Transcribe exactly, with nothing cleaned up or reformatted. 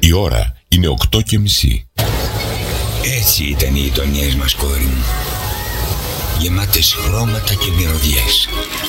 Η ώρα είναι οκτώ και μισή. Έτσι ήταν οι γειτονιές μας, κόρη μου. Γεμάτες χρώματα και μυρωδιές.